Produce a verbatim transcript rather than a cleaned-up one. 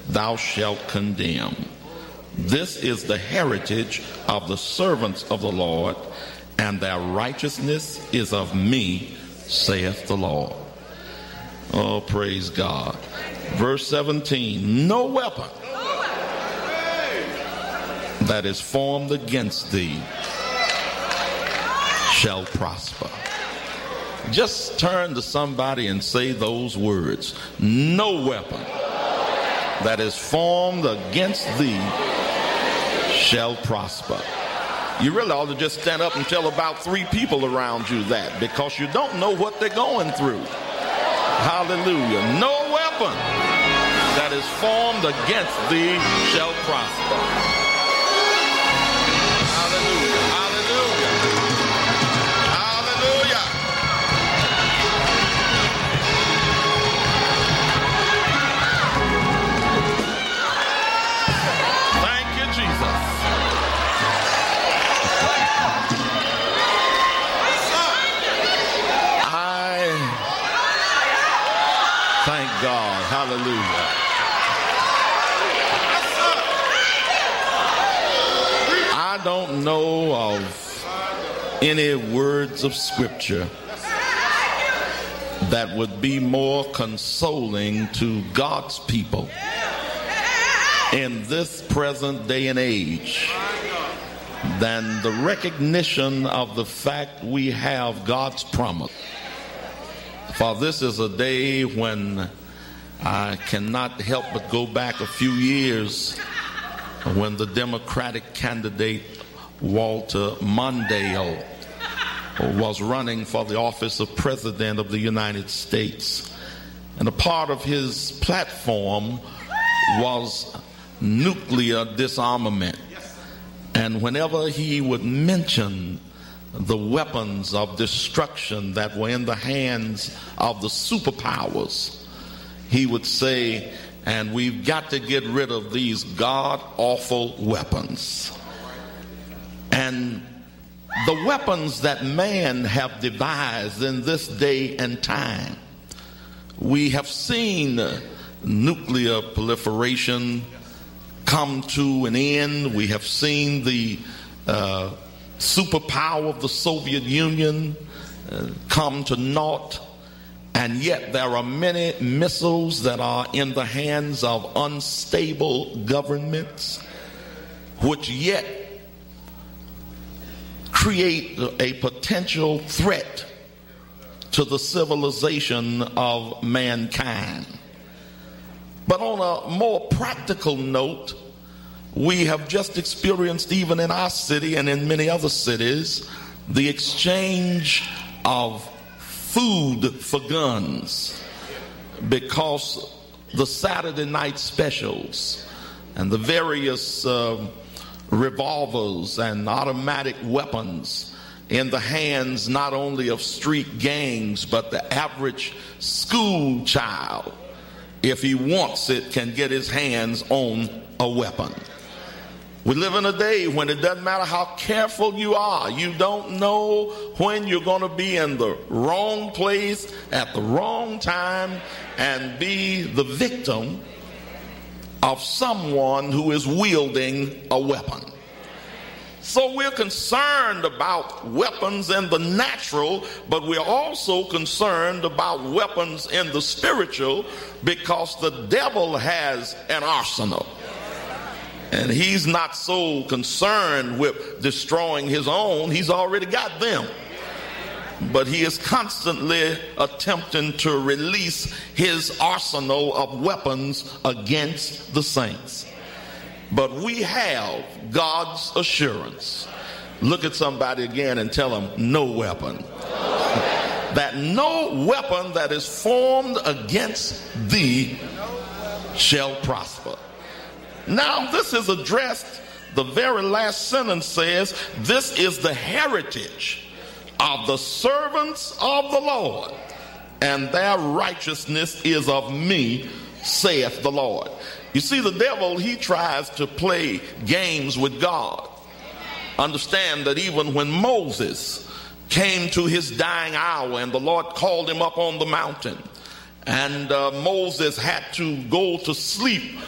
thou shalt condemn. This is the heritage of the servants of the Lord, and their righteousness is of me, saith the Lord. Oh, praise God. Verse seventeen, no weapon that is formed against thee shall prosper. Just turn to somebody and say those words. No weapon that is formed against thee shall prosper. You really ought to just stand up and tell about three people around you that, because you don't know what they're going through. Hallelujah. No weapon that is formed against thee shall prosper. Hallelujah. Hallelujah. Hallelujah. Thank you, Jesus. I thank God. Hallelujah. I don't know of any words of scripture that would be more consoling to God's people in this present day and age than the recognition of the fact we have God's promise. For this is a day when I cannot help but go back a few years when the Democratic candidate Walter Mondale was running for the office of President of the United States. And a part of his platform was nuclear disarmament. And whenever he would mention the weapons of destruction that were in the hands of the superpowers, he would say, and we've got to get rid of these god-awful weapons. And the weapons that man have devised in this day and time, we have seen nuclear proliferation come to an end. We have seen the uh, superpower of the Soviet Union uh, come to naught. And yet there are many missiles that are in the hands of unstable governments, which yet create a potential threat to the civilization of mankind. But on a more practical note, we have just experienced, even in our city and in many other cities, the exchange of food for guns, because the Saturday night specials and the various uh, revolvers and automatic weapons in the hands not only of street gangs, but the average school child, if he wants it, can get his hands on a weapon. We live in a day when it doesn't matter how careful you are, you don't know when you're going to be in the wrong place at the wrong time and be the victim of someone who is wielding a weapon. So we're concerned about weapons in the natural, but we're also concerned about weapons in the spiritual, because the devil has an arsenal. And he's not so concerned with destroying his own. He's already got them. But he is constantly attempting to release his arsenal of weapons against the saints. But we have God's assurance. Look at somebody again and tell them, no weapon. That no weapon that is formed against thee shall prosper. Now, this is addressed, the very last sentence says, this is the heritage of the servants of the Lord, and their righteousness is of me, saith the Lord. You see, the devil, he tries to play games with God. Understand that even when Moses came to his dying hour and the Lord called him up on the mountain, and uh, Moses had to go to sleep